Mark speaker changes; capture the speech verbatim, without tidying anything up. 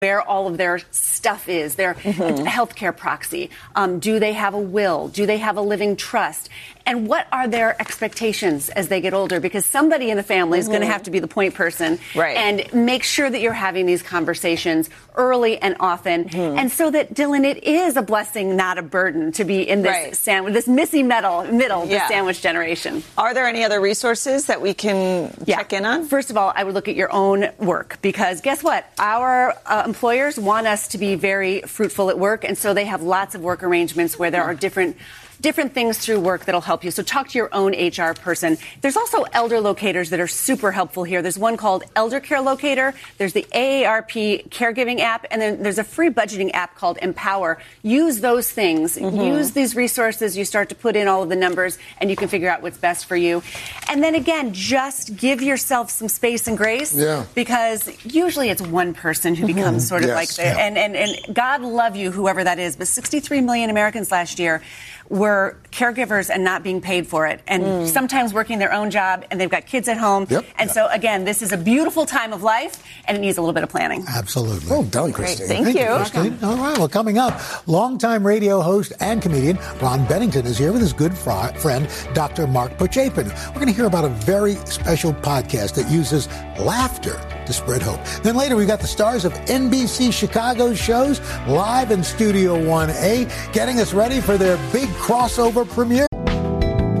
Speaker 1: where all of their stuff is, their mm-hmm. healthcare proxy. Um, do they have a will? Do they have a living trust? And what are their expectations as they get older? Because somebody in the family is mm-hmm. going to have to be the point person.
Speaker 2: Right.
Speaker 1: And make sure that you're having these conversations early and often. Mm-hmm. And so that, Dylan, it is a blessing, not a burden, to be in this
Speaker 2: right.
Speaker 1: sandwich, this missy middle, middle,
Speaker 2: yeah.
Speaker 1: the sandwich generation.
Speaker 2: Are there any other resources that we can
Speaker 1: yeah.
Speaker 2: check in on?
Speaker 1: First of all, I would look at your own work, because guess what? Our uh, employers want us to be very fruitful at work. And so they have lots of work arrangements where there are different different things through work that'll help you. So talk to your own H R person. There's also elder locators that are super helpful here. There's one called Elder Care Locator. There's the A A R P caregiving app. And then there's a free budgeting app called Empower. Use those things. Mm-hmm. Use these resources. You start to put in all of the numbers and you can figure out what's best for you. And then again, just give yourself some space and grace.
Speaker 3: Yeah.
Speaker 1: Because usually it's one person who becomes sort of
Speaker 3: yes,
Speaker 1: like the,
Speaker 3: yeah.
Speaker 1: and, and, and God love you, whoever that is. But sixty-three million Americans last year were caregivers and not being paid for it, and mm. sometimes working their own job, and they've got kids at home.
Speaker 3: Yep.
Speaker 1: And
Speaker 3: yep.
Speaker 1: so, again, this is a beautiful time of life, and it needs a little bit of planning.
Speaker 3: Absolutely. Well done, Christine.
Speaker 2: Thank, Thank you. you
Speaker 3: Christine. All right, well, coming up, longtime radio host and comedian Ron Bennington is here with his good fr- friend, Doctor Mark Pochapin. We're going to hear about a very special podcast that uses laughter to spread hope. Then later, we've got the stars of N B C Chicago's shows live in Studio one A, getting us ready for their big crossover premiere.